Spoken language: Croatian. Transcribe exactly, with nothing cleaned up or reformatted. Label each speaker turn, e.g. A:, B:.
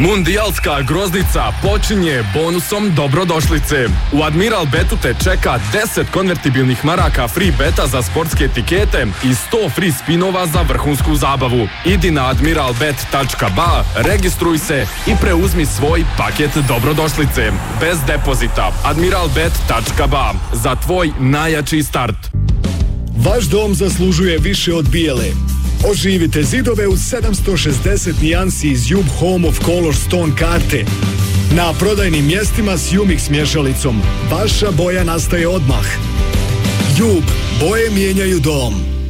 A: Mundijalska groznica počinje bonusom dobrodošlice. U Admiral Betu te čeka deset konvertibilnih maraka free beta za sportske etikete i sto free spinova za vrhunsku zabavu. Idi na admiral bet tačka ba, registruj se i preuzmi svoj paket dobrodošlice. Bez depozita. admiral bet tačka ba. Za tvoj najjači start.
B: Vaš dom zaslužuje više od bijele. Oživite zidove u sedamsto šezdeset nijansi iz Jub Home of Color Stone karte. Na prodajnim mjestima s Umix mješalicom. Vaša boja nastaje odmah. Jub, boje mijenjaju dom.